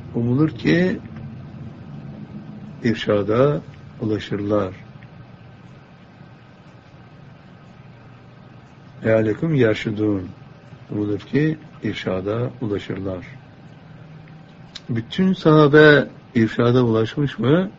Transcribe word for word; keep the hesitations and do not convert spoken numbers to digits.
umulur ki irşada ulaşırlar. Lealekum yerşudun. Umulur ki irşada ulaşırlar. Bütün sahabe irşada ulaşmış mı?